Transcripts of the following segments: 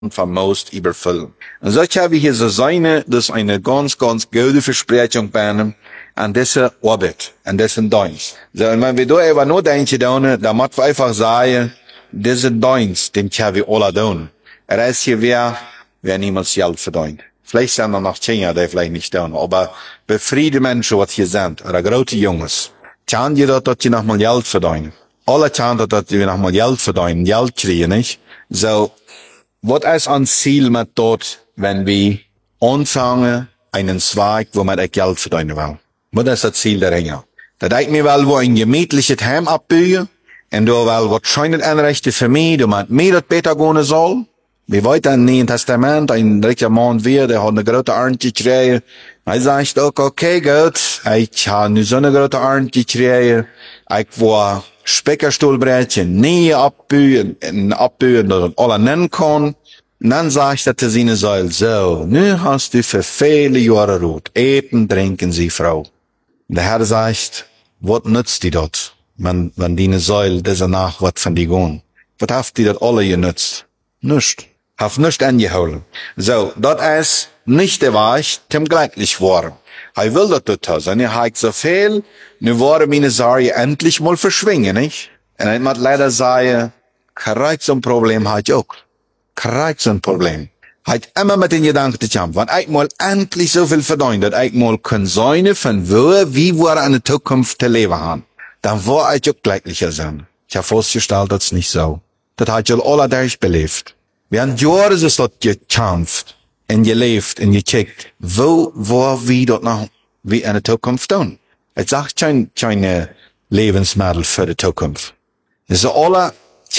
von Most überfüllen. Und so habe ich hier so seine, das ist eine ganz, ganz gute Versprechung bei einem, an dieser Arbeit, an diesen Dienst. So, und wenn wir da über nur denken, dann muss wir einfach sagen, diese Dienst, den können wir alle tun. Er ist hier wer niemals Geld verdient. Vielleicht sind noch 10 Jahre, die vielleicht nicht tun, aber befriede Menschen, was hier sind, oder große Jungs, kann die dort, dass die noch mal Geld verdienen. Alle kann dort, dass die noch mal Geld verdienen, Geld kriegen, nicht? So, was ist ein Ziel mit dort, wenn wir anfangen, einen Zweig, wo man Geld verdienen will? Was ist das Ziel dahinter? Da denkt mir wel, wo ein gemütliches Heim abbauen, und da wel wahrscheinlich Anrechte für mich, da man mir das besser gehen soll. Wir weiter im Neuen Testament, ein dritter Mann wir, der hat eine große Ernte gekriegt. Er sagt auch, okay, Gott, ich habe nicht so eine große Ernte gekriegt. Ich war Speckerstuhlbrettchen nie abbauen, dass alle nennen kann. Und dann sagt er zu seiner Säule, so, nu hast du für viele Jahre Ruhe. Eten, trinken Sie, Frau. Und der Herr sagt, was nützt die dort, wenn die Säule dieser Nacht was von die gehen? Was habt die dort alle genützt? Nicht. Haft nicht angeholt. So, das ist nicht der Weg, zum glücklich worden. Er will das tun, und er hat so viel, nu wurde meine Sorge endlich mal verschwingen, nicht? Und ich muss leider sagen, kein so ein Problem hat ich auch. Kein so ein Problem. Hat immer mit den Gedanken zu haben, wenn ich mal endlich so viel verdient, dass ich mal kann sein, von wie wir in der Zukunft zu leben haben, dann war ich auch glücklicher sein. Ich habe festgestellt, das ist nicht so. Das hat ich alle durchbelebt. Wir haben Jahre ist das gekämpft und gelebt und gekickt. Wo war wir dort noch, wie in der Zukunft tun? Es sagt keine Lebensmittel für die Zukunft. Es ist alle,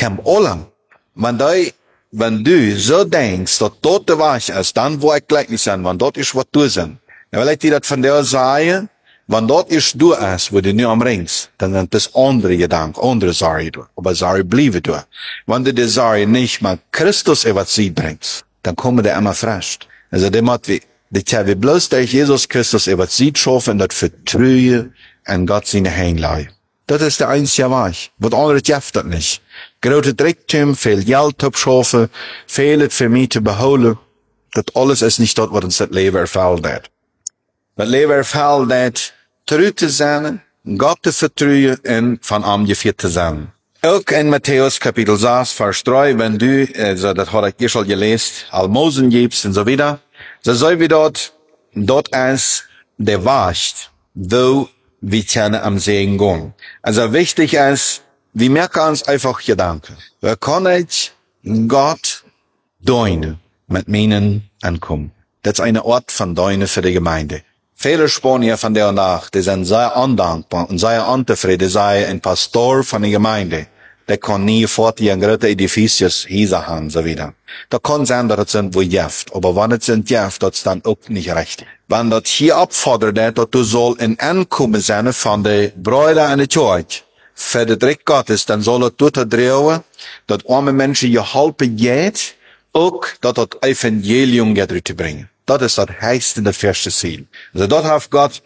wenn du so denkst, dass dort der Weg ist, dann wo ich glücklich sein, wenn dort ist, was du sind. Dann will ich dir das von der sagen, wenn dort ist du ist, wo du nur am Rings, dann sind das andere Gedanken, andere Sorge du. Aber Sorge bliebe du. Wenn du die Sorge nicht mal Christus über sie bringst, dann kommen die immer frisch. Also die kann wir bloß durch Jesus Christus über sie schaffen, das Vertrauen an Gott seine Hänglei. Das ist der einzige Weg. Was anderes schafft das nicht. Große Drecktum, viel Geld abschaffen, fehlt für mich zu beholen. Das alles ist nicht das, was uns das Leben erfüllt hat. Das Leben erfüllt hat, treu zu sein, Gott zu vertrauen und von ihm geführt zu sein. Auch in Matthäus Kapitel 6, Vers 3, wenn du, das hat ich schon gelesen, Almosen gibst und so wieder, so soll wir dort ist der Wahrheit, wo wir können am Segen gehen. Also wichtig ist, wir merken uns einfach Gedanken. Wir können Gott dienen mit meinen Ankommen. Das ist eine Ort von Dienen für die Gemeinde. Viele Spanier von der nach, die sind sehr undankbar und sehr unzufrieden, sei ein Pastor von der Gemeinde. Der kann nie fort in große Edificius hier haben, so wieder. Da kann sein, dass es sind, wo Jeft. Aber wenn es sind Jeft, das ist dann auch nicht recht. Wenn das hier abfordert, dass du soll in Ankommen sein von der Bräuler an der Church, für den Dreck Gottes, dann soll es dort drehen, dass arme Menschen geholfen geht, auch dass das Evangelium geht zu bringen. Das ist das heiße, das erste Ziel. Also dort hat Gott,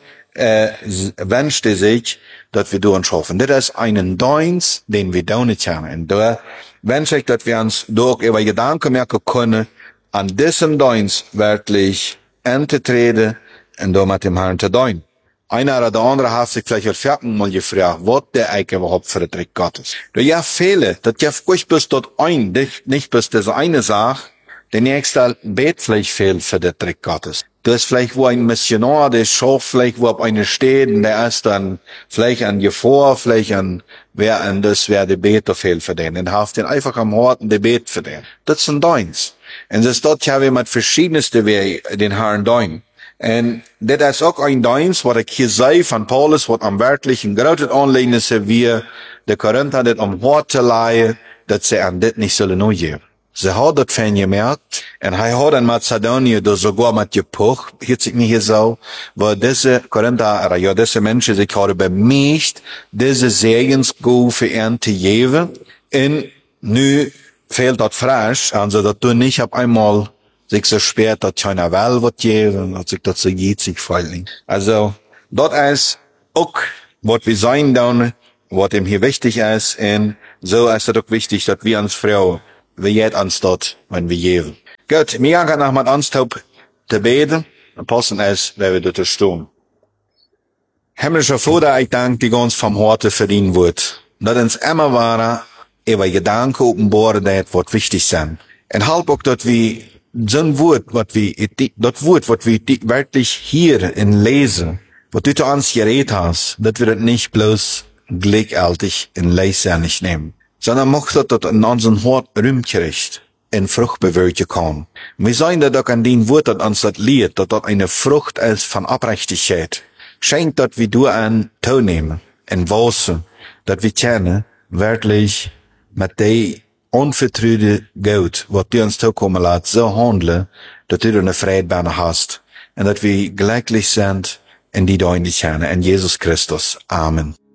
wünscht sich, dass wir uns schaffen. Das ist einen Dienst, den wir tun können. Und da wünsche ich, dass wir uns durch über Gedanken merken können, an diesem Dienst wirklich anzutreten und da mit dem Herrn zu dienen. Einer oder der andere hat sich vielleicht auch fertig mal gefragt, was der eigentlich überhaupt für der Trick Gottes. Da ja viele, das ja nicht bis dort nicht bis diese eine Sache, der nächste bet vielleicht viel für den Trick Gottes. Das ist vielleicht wo ein Missionar, der schaut vielleicht wo auf eine steht, und der ist dann vielleicht an Gefahr, vielleicht an wer an das wer der bet viel für den. Und haft den einfach am Horten der bet für den. Das ist ein Dienst. Und das dort haben wir mit verschiedensten Wegen den Herrn dienen. Und das ist auch ein Dienst, was ich hier sehe von Paulus, was am wirklichen großen Anliegen ist, wie der Korinther das am Hort zu leihen, dass sie an das nicht sollen nur geben. Sie hat das von gemerkt, und er hat in Mazedonien da sogar mit gepocht, hört sich mir hier so, wo diese Korinther, oder ja, diese Menschen sich haben bemüht, diese Segensgut für Ernte geben, und nu fehlt das frisch, also dass du nicht auf einmal sich so spät, dass keiner will, was geben, dass sich das so geht, sich feilen. Also, das ist auch, was wir sein dann, was ihm hier wichtig ist, und so ist es auch wichtig, dass wir uns Frau, wir jetzt uns dort, wenn wir geben. Gut, wir gaan nog met ons te beden. En passen is, waar we dort stehen. Himmlischer Vater, ich danke dir ganz vom Herzen für dein Wort. Dat uns immer waren, über Gedanken openbaren, wat wichtig sind. Und halb auch, dat wir zo'n Wort, wat wir wirklich hier in lesen, wat du zu uns geredet hast, dat wir das nicht bloß gleichgültig in leichtsinnig nehmen, sondern macht dat in unseren Hort Raum kriegt, in Frucht bewirken kann. Wir sagen dat auch an dein Wort, dat uns das lehrt, dat eine Frucht ist von Abrechtigkeit. Schenkt, dat wir du an teilnehmen, in Wasser, dat wir kennen, wirklich mit die unvertrüde Gott, wat du uns zukommen lässt, so handeln, dat du eine Friedbahn hast, und dat wir glücklich sind in die deine kennen, in Jesus Christus. Amen.